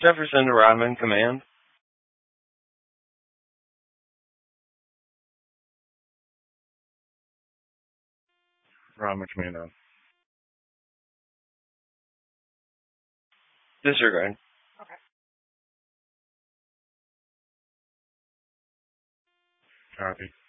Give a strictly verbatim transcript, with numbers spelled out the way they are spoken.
Jefferson to Rodman command. Rodman command on. Disregard. Copy.